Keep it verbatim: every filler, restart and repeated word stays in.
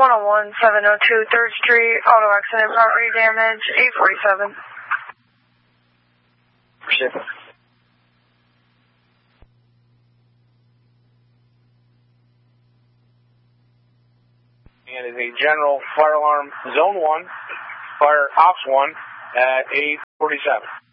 one oh one, seven oh two third Street, auto accident, property damage, eight forty-seven. Ship. And is a general fire alarm zone one, fire ops one at eight forty-seven.